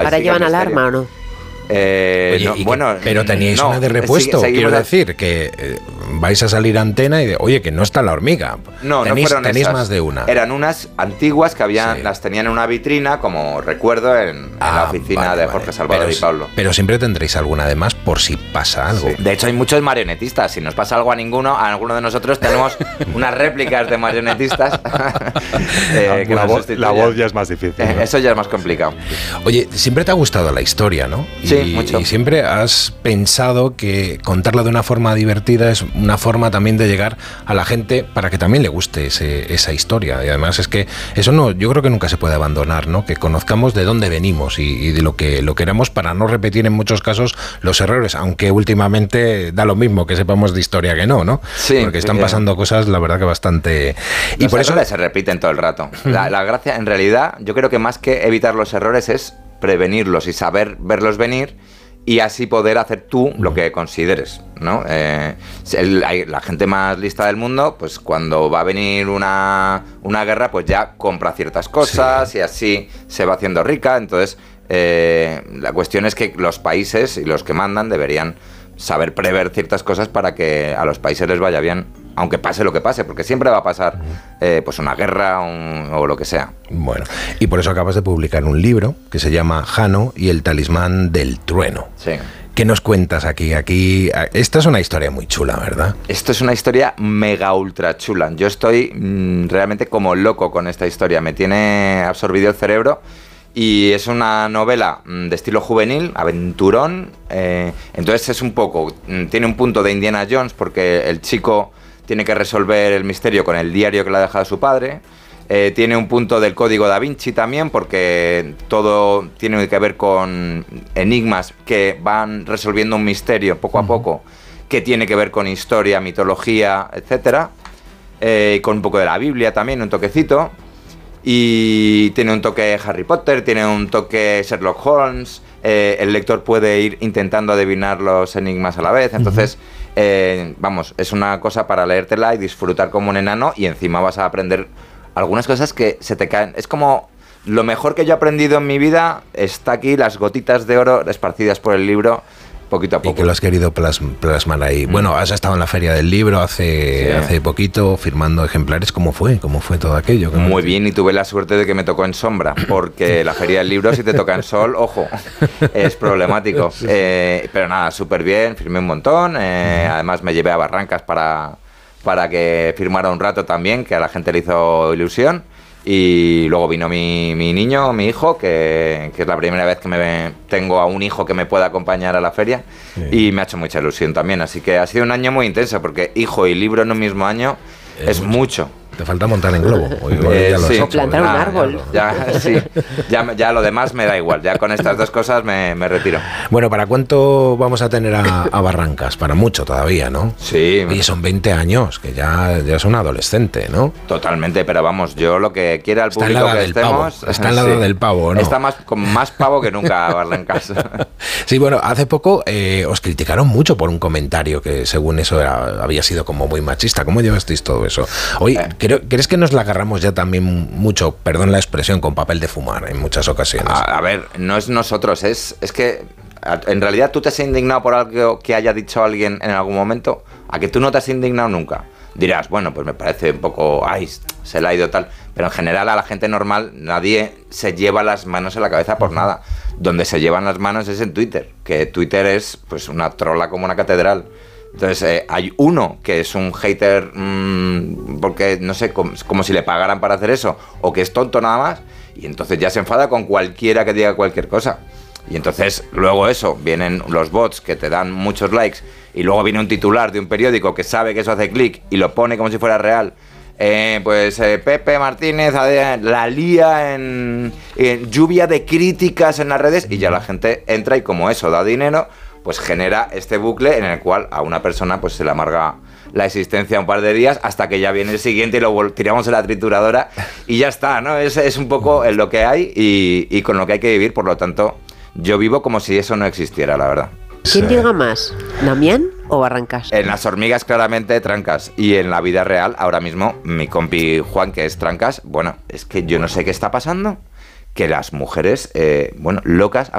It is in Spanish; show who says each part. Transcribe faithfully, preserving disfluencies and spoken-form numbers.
Speaker 1: ¿Ahora llevan alarma o no?
Speaker 2: Eh,
Speaker 3: Oye,
Speaker 2: no,
Speaker 3: que,
Speaker 2: bueno,
Speaker 3: pero teníais
Speaker 2: no,
Speaker 3: una de repuesto,
Speaker 2: sigue,
Speaker 3: quiero
Speaker 2: a...
Speaker 3: decir, que eh, vais a salir a antena y de, oye, que no está la hormiga.
Speaker 2: No,
Speaker 3: tenéis,
Speaker 2: no fueron
Speaker 3: tenéis
Speaker 2: esas.
Speaker 3: más de una.
Speaker 2: Eran unas antiguas que habían,
Speaker 3: Sí.
Speaker 2: las tenían en una vitrina, como recuerdo, en, en
Speaker 3: Ah,
Speaker 2: la oficina
Speaker 3: vale,
Speaker 2: de
Speaker 3: vale.
Speaker 2: Jorge Salvador
Speaker 3: pero,
Speaker 2: y Pablo.
Speaker 3: Pero siempre tendréis alguna de más por si pasa algo.
Speaker 2: Sí. De hecho, hay muchos marionetistas. Si nos pasa algo a ninguno, a alguno de nosotros tenemos unas réplicas de marionetistas. eh, que
Speaker 4: la,
Speaker 2: nos
Speaker 4: voz,
Speaker 2: sustituyen.
Speaker 4: la voz ya es más difícil,
Speaker 2: Eh,
Speaker 4: ¿no?
Speaker 2: Eso ya es más complicado.
Speaker 3: Oye, siempre te ha gustado la historia, ¿no?
Speaker 2: Sí,
Speaker 3: y,
Speaker 2: mucho.
Speaker 3: Y siempre has pensado que contarla de una forma divertida es una forma también de llegar a la gente para que también le guste ese, esa historia. Y además es que eso no, yo creo que nunca se puede abandonar, ¿no? Que conozcamos de dónde venimos y, y de lo que lo queramos para no repetir en muchos casos los errores, aunque últimamente da lo mismo que sepamos de historia que no, ¿no?
Speaker 2: Sí,
Speaker 3: porque están
Speaker 2: sí,
Speaker 3: pasando cosas, la verdad que bastante... Y
Speaker 2: Los
Speaker 3: por eso
Speaker 2: errores se repiten todo el rato. La, la gracia, en realidad, yo creo que más que evitar los errores es prevenirlos y saber verlos venir y así poder hacer tú lo que consideres, ¿no? Eh, el, hay, la gente más lista del mundo, pues cuando va a venir una, una guerra, pues ya compra ciertas cosas, sí, y así se va haciendo rica. Entonces, eh, la cuestión es que los países y los que mandan deberían saber prever ciertas cosas para que a los países les vaya bien, aunque pase lo que pase, porque siempre va a pasar eh, pues una guerra un, o lo que sea.
Speaker 3: Bueno, y por eso acabas de publicar un libro que se llama Jano y el talismán del trueno.
Speaker 2: Sí.
Speaker 3: ¿Qué nos cuentas aquí? Aquí, esta es una historia muy chula, ¿verdad?
Speaker 2: Esto es una historia mega ultra chula. Yo estoy mmm, realmente como loco con esta historia. Me tiene absorbido el cerebro. Y es una novela de estilo juvenil, aventurón, eh, entonces es un poco, tiene un punto de Indiana Jones porque el chico tiene que resolver el misterio con el diario que le ha dejado su padre, eh, tiene un punto del Código Da Vinci también porque todo tiene que ver con enigmas que van resolviendo un misterio poco a poco, que tiene que ver con historia, mitología, etcétera, eh, con un poco de la Biblia también, un toquecito. Y tiene un toque Harry Potter, tiene un toque Sherlock Holmes, eh, el lector puede ir intentando adivinar los enigmas a la vez, entonces, eh, vamos, es una cosa para leértela y disfrutar como un enano y encima vas a aprender algunas cosas que se te caen. Es como lo mejor que yo he aprendido en mi vida está aquí, las gotitas de oro esparcidas por el libro, poquito a poco.
Speaker 3: Y que lo has querido plas, plasmar ahí. Mm. Bueno, has estado en la Feria del Libro hace, sí. hace poquito firmando ejemplares. ¿Cómo fue? ¿Cómo fue todo aquello?
Speaker 2: Muy bien, y tuve la suerte de que me tocó en sombra, porque la Feria del Libro, si te toca en sol, ojo, es problemático. Eh, pero nada, súper bien, firmé un montón. Eh, además me llevé a Barrancas para, para que firmara un rato también, que a la gente le hizo ilusión. Y luego vino mi, mi niño, mi hijo, que, que es la primera vez que me tengo a un hijo que me pueda acompañar a la feria, sí. Y me ha hecho mucha ilusión también, así que ha sido un año muy intenso, porque hijo y libro en un mismo año es, es mucho. mucho.
Speaker 3: Te falta montar en globo. Hoy, hoy
Speaker 2: eh,
Speaker 3: ya lo
Speaker 2: sí.
Speaker 3: hecho,
Speaker 1: o plantar
Speaker 2: ah,
Speaker 1: un árbol.
Speaker 2: Ya, ya, sí. ya, ya lo demás me da igual. Ya con estas dos cosas me, me retiro.
Speaker 3: Bueno, ¿para cuánto vamos a tener a, a Barrancas? Para mucho todavía, ¿no?
Speaker 2: Sí.
Speaker 3: Y son veinte años, que ya, ya es un adolescente, ¿no?
Speaker 2: Totalmente, pero vamos, yo lo que quiera al
Speaker 3: Está
Speaker 2: público
Speaker 3: que
Speaker 2: estemos...
Speaker 3: Pavo. Está en la edad sí. del pavo, ¿no?
Speaker 2: Está más, con más pavo que nunca Barrancas.
Speaker 3: Sí, bueno, hace poco eh, os criticaron mucho por un comentario que según eso era, había sido como muy machista. ¿Cómo llevasteis todo eso? Oye, eh. creo, ¿crees que nos la agarramos ya también mucho, perdón la expresión, con papel de fumar en muchas ocasiones?
Speaker 2: A, a ver, no es nosotros, es, es que en realidad tú te has indignado por algo que haya dicho alguien en algún momento, a que tú no te has indignado nunca. Dirás, bueno, pues me parece un poco, ay, se le ha ido tal, pero en general a la gente normal nadie se lleva las manos en la cabeza por nada. Donde se llevan las manos es en Twitter, que Twitter es pues una trola como una catedral. Entonces eh, hay uno que es un hater mmm, porque no sé, como, como si le pagaran para hacer eso, o que es tonto nada más, y entonces ya se enfada con cualquiera que diga cualquier cosa. Y entonces luego eso, vienen los bots que te dan muchos likes, y luego viene un titular de un periódico que sabe que eso hace clic y lo pone como si fuera real. Eh, pues eh, Pepe Martínez la lía en, en lluvia de críticas en las redes, y ya la gente entra y como eso da dinero, pues genera este bucle en el cual a una persona pues se le amarga la existencia un par de días hasta que ya viene el siguiente y lo tiramos en la trituradora y ya está, ¿no? Es, es un poco lo que hay y, y con lo que hay que vivir, por lo tanto yo vivo como si eso no existiera, la verdad.
Speaker 1: ¿Quién diga más, Damián o Barrancas?
Speaker 2: En las hormigas claramente Trancas, y en la vida real ahora mismo mi compi Juan, que es Trancas, bueno, es que yo no sé qué está pasando, que las mujeres, eh, bueno, locas